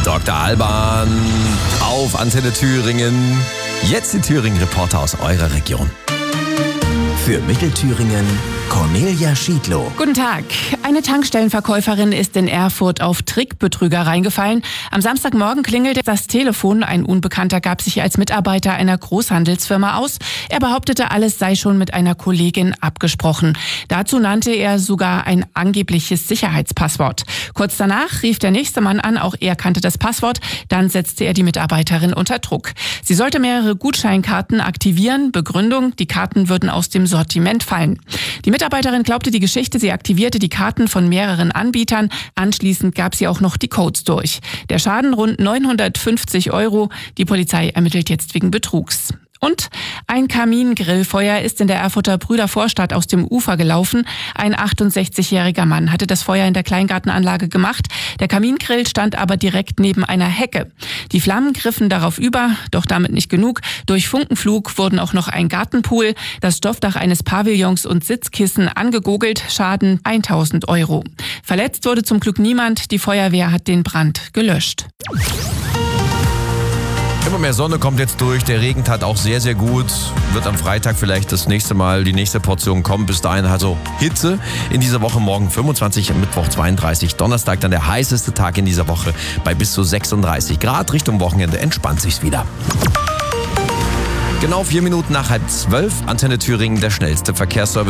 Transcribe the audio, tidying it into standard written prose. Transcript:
Dr. Alban auf Antenne Thüringen. Jetzt die Thüringen-Reporter aus eurer Region. Für Mittelthüringen Cornelia Schiedlow. Guten Tag. Eine Tankstellenverkäuferin ist in Erfurt auf Trickbetrüger reingefallen. Am Samstagmorgen klingelte das Telefon. Ein Unbekannter gab sich als Mitarbeiter einer Großhandelsfirma aus. Er behauptete, alles sei schon mit einer Kollegin abgesprochen. Dazu nannte er sogar ein angebliches Sicherheitspasswort. Kurz danach rief der nächste Mann an, auch er kannte das Passwort. Dann setzte er die Mitarbeiterin unter Druck. Sie sollte mehrere Gutscheinkarten aktivieren. Begründung, die Karten würden aus dem Sortiment fallen. Die Mitarbeiterin glaubte die Geschichte, sie aktivierte die Karten von mehreren Anbietern. Anschließend gab sie auch noch die Codes durch. Der Schaden rund 950 €. Die Polizei ermittelt jetzt wegen Betrugs. Und ein Kamingrillfeuer ist in der Erfurter Brüdervorstadt aus dem Ufer gelaufen. Ein 68-jähriger Mann hatte das Feuer in der Kleingartenanlage gemacht. Der Kamingrill stand aber direkt neben einer Hecke. Die Flammen griffen darauf über, doch damit nicht genug. Durch Funkenflug wurden auch noch ein Gartenpool, das Stoffdach eines Pavillons und Sitzkissen angegogelt. Schaden 1.000 €. Verletzt wurde zum Glück niemand. Die Feuerwehr hat den Brand gelöscht. Immer mehr Sonne kommt jetzt durch, der Regen tat auch sehr, sehr gut. Wird am Freitag vielleicht das nächste Mal die nächste Portion kommen. Bis dahin also Hitze in dieser Woche, morgen 25, Mittwoch 32, Donnerstag dann der heißeste Tag in dieser Woche bei bis zu 36 Grad. Richtung Wochenende entspannt sich's wieder. Genau 4 Minuten nach 11:30, Antenne Thüringen, der schnellste Verkehrsservice.